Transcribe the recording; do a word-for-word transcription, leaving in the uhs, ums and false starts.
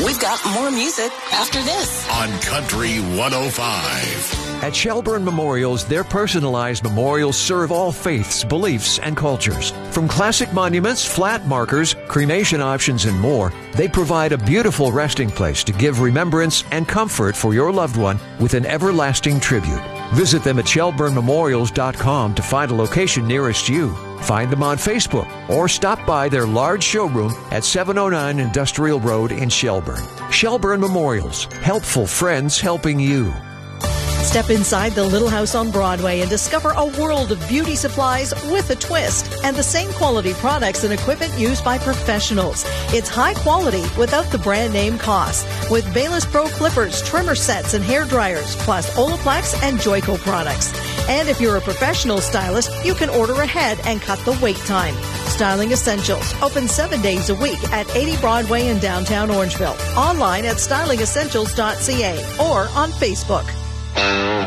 We've got more music after this on Country one oh five. At Shelburne Memorials, their personalized memorials serve all faiths, beliefs, and cultures. From classic monuments, flat markers, cremation options, and more, they provide a beautiful resting place to give remembrance and comfort for your loved one with an everlasting tribute. Visit them at shelburne memorials dot com to find a location nearest you. Find them on Facebook or stop by their large showroom at seven oh nine Industrial Road in Shelburne. Shelburne Memorials, helpful friends helping you. Step inside the Little House on Broadway and discover a world of beauty supplies with a twist and the same quality products and equipment used by professionals. It's high quality without the brand name cost with Bayless Pro clippers, trimmer sets, and hair dryers, plus Olaplex and Joico products. And if you're a professional stylist, you can order ahead and cut the wait time. Styling Essentials, open seven days a week at eighty Broadway in downtown Orangeville. Online at styling essentials dot c a or on Facebook.